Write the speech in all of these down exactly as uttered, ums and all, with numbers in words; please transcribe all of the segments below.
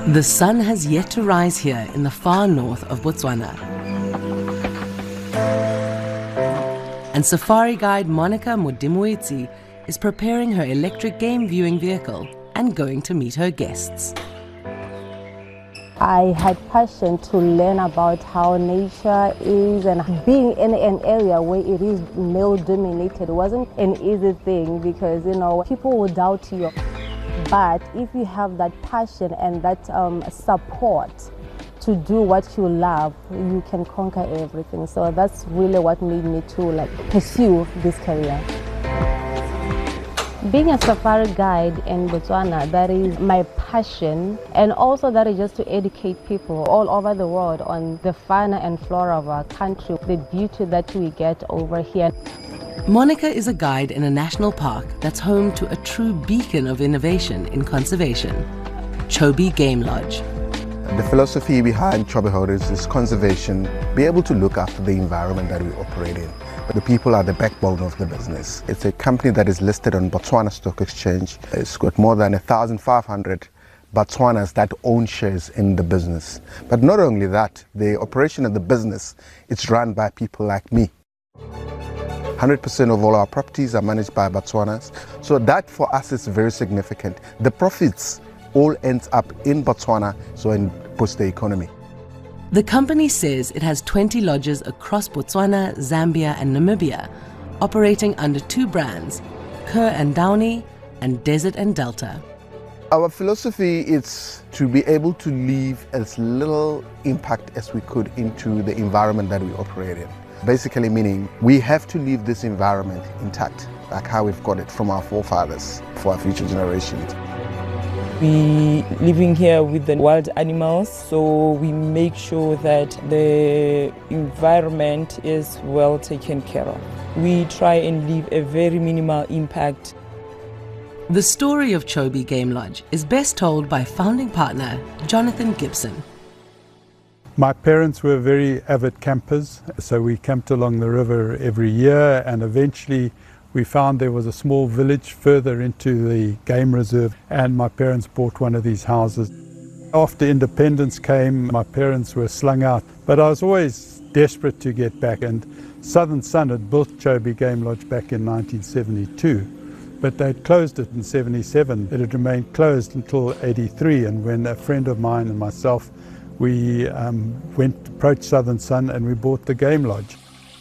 The sun has yet to rise here in the far north of Botswana. And safari guide Monica Modimoetsi is preparing her electric game viewing vehicle and going to meet her guests. I had passion to learn about how nature is, and being in an area where it is male dominated wasn't an easy thing, because you know people will doubt you. But if you have that passion and that um, support to do what you love, you can conquer everything. So that's really what made me to like pursue this career. Being a safari guide in Botswana, that is my passion, and also that is just to educate people all over the world on the fauna and flora of our country, the beauty that we get over here. Monica is a guide in a national park that's home to a true beacon of innovation in conservation, Chobe Game Lodge. The philosophy behind Chobe Holdings is conservation, be able to look after the environment that we operate in. The people are the backbone of the business. It's a company that is listed on Botswana Stock Exchange. It's got more than one thousand five hundred Botswanas that own shares in the business. But not only that, the operation of the business, it's run by people like me. one hundred percent of all our properties are managed by Botswanas. So that for us is very significant. The profits all ends up in Botswana, so in boosts the economy. The company says it has twenty lodges across Botswana, Zambia and Namibia, operating under two brands, Kerr and Downey and Desert and Delta. Our philosophy is to be able to leave as little impact as we could into the environment that we operate in. Basically meaning we have to leave this environment intact, like how we've got it from our forefathers for our future generations. We living here with the wild animals, so we make sure that the environment is well taken care of. We try and leave a very minimal impact. The story of Chobe Game Lodge is best told by founding partner Jonathan Gibson. My parents were very avid campers, so we camped along the river every year, and eventually we found there was a small village further into the game reserve, and my parents bought one of these houses. After independence came, my parents were slung out, but I was always desperate to get back, and Southern Sun had built Chobe Game Lodge back in nineteen seventy-two, but they'd closed it in seventy-seven. It had remained closed until eighty-three, and when a friend of mine and myself, we um, went, approached Southern Sun, and we bought the Game Lodge.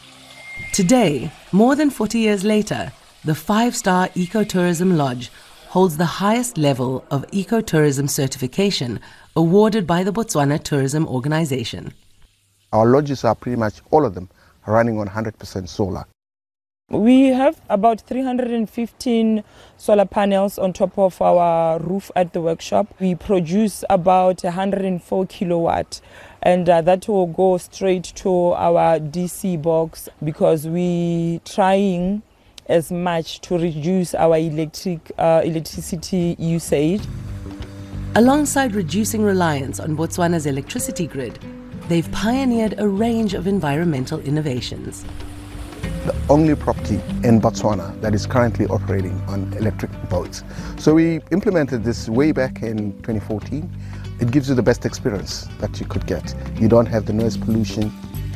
Today, more than forty years later, the five-star Ecotourism Lodge holds the highest level of ecotourism certification awarded by the Botswana Tourism Organization. Our lodges are pretty much, all of them, running on one hundred percent solar. We have about three hundred fifteen solar panels on top of our roof at the workshop. We produce about one hundred four kilowatt, and uh, that will go straight to our D C box, because we trying as much to reduce our electric uh, electricity usage. Alongside reducing reliance on Botswana's electricity grid, they've pioneered a range of environmental innovations. The only property in Botswana that is currently operating on electric boats. So we implemented this way back in twenty fourteen. It gives you the best experience that you could get. You don't have the noise pollution.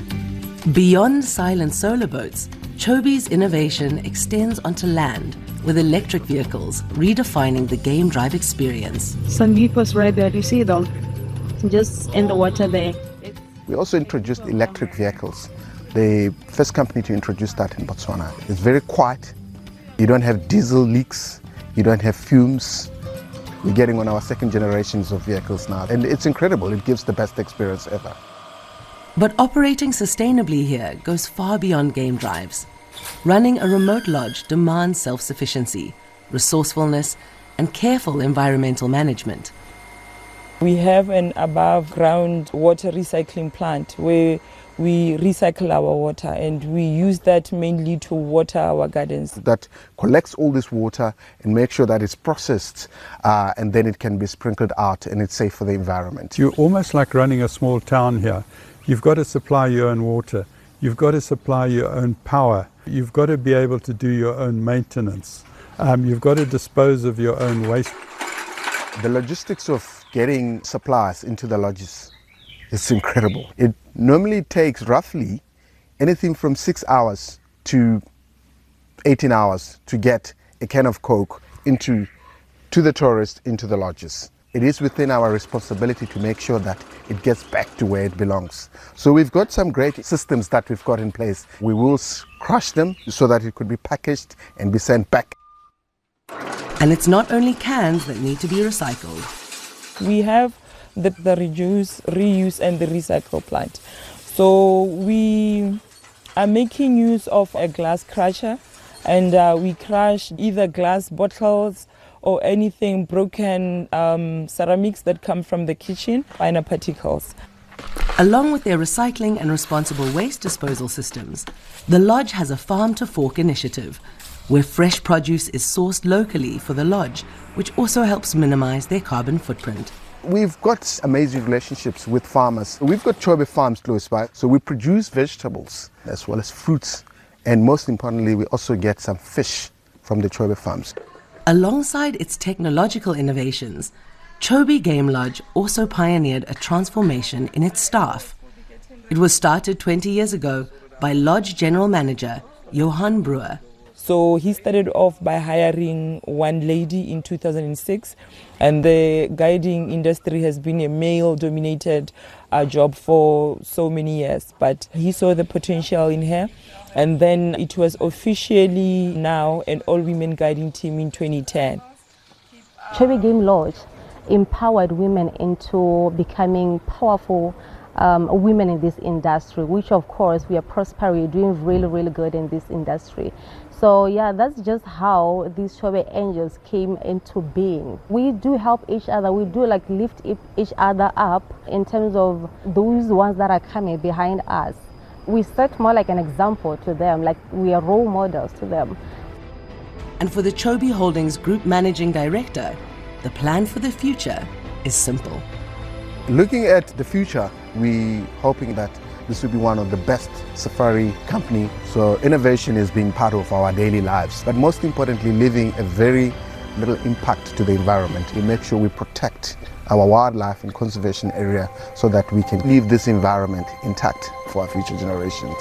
Beyond silent solar boats, Chobe's innovation extends onto land, with electric vehicles redefining the game drive experience. Some vehicles right there, you see them, just in the water there. We also introduced electric vehicles. The first company to introduce that in Botswana. It's very quiet. You don't have diesel leaks. You don't have fumes. We're getting on our second generations of vehicles now. And it's incredible. It gives the best experience ever. But operating sustainably here goes far beyond game drives. Running a remote lodge demands self-sufficiency, resourcefulness, and careful environmental management. We have an above-ground water recycling plant where we recycle our water, and we use that mainly to water our gardens. That collects all this water and makes sure that it's processed, uh, and then it can be sprinkled out and it's safe for the environment. You're almost like running a small town here. You've got to supply your own water. You've got to supply your own power. You've got to be able to do your own maintenance. Um, you've got to dispose of your own waste. The logistics of getting supplies into the lodges is incredible. It normally takes roughly anything from six hours to eighteen hours to get a can of Coke into to the tourists into the lodges. It is within our responsibility to make sure that it gets back to where it belongs. So we've got some great systems that we've got in place. We will crush them so that it could be packaged and be sent back. And it's not only cans that need to be recycled. We have the, the reduce, reuse and the recycle plant. So we are making use of a glass crusher, and uh, we crush either glass bottles or anything broken um, ceramics that come from the kitchen, finer particles. Along with their recycling and responsible waste disposal systems, the lodge has a farm to fork initiative, where fresh produce is sourced locally for the lodge, which also helps minimize their carbon footprint. We've got amazing relationships with farmers. We've got Chobe farms close by, so we produce vegetables as well as fruits. And most importantly, we also get some fish from the Chobe farms. Alongside its technological innovations, Chobe Game Lodge also pioneered a transformation in its staff. It was started twenty years ago by Lodge General Manager Johan Brewer. So he started off by hiring one lady in two thousand six, and the guiding industry has been a male-dominated uh, job for so many years. But he saw the potential in her, and then it was officially now an all-women guiding team in twenty ten. Chobe Game Lodge empowered women into becoming powerful um, women in this industry, which of course we are prospering, doing really, really good in this industry. So yeah, that's just how these Chobe Angels came into being. We do help each other. We do like lift each other up in terms of those ones that are coming behind us. We set more like an example to them, like we are role models to them. And for the Chobe Holdings Group Managing Director, the plan for the future is simple. Looking at the future, we're hoping that this will be one of the best safari company. So innovation is being part of our daily lives, but most importantly, leaving a very little impact to the environment. We make sure we protect our wildlife and conservation area so that we can leave this environment intact for our future generations.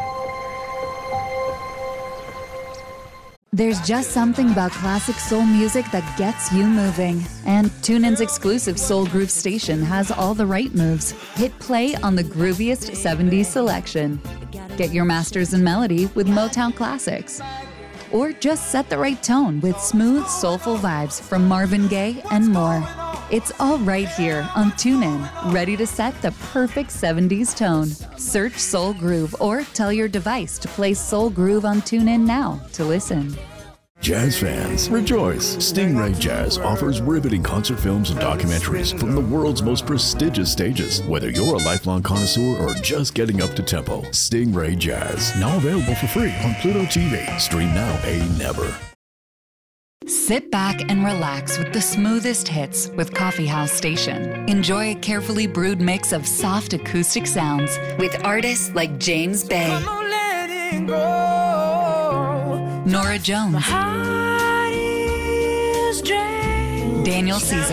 There's just something about classic soul music that gets you moving. And TuneIn's exclusive Soul Groove station has all the right moves. Hit play on the grooviest seventies selection. Get your masters in melody with Motown classics. Or just set the right tone with smooth, soulful vibes from Marvin Gaye and more. It's all right here on TuneIn, ready to set the perfect seventies tone. Search Soul Groove or tell your device to play Soul Groove on TuneIn now to listen. Jazz fans, rejoice! Stingray Jazz offers riveting concert films and documentaries from the world's most prestigious stages. Whether you're a lifelong connoisseur or just getting up to tempo, Stingray Jazz, now available for free on Pluto T V. Stream now, pay never. Sit back and relax with the smoothest hits with Coffee House Station. Enjoy a carefully brewed mix of soft acoustic sounds with artists like James Bay, Nora Jones, Daniel Caesar,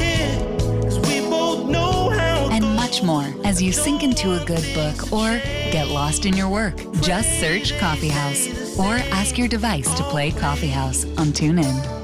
and much more as you sink into a good book or get lost in your work. Just search Coffee House or ask your device to play Coffee House on TuneIn.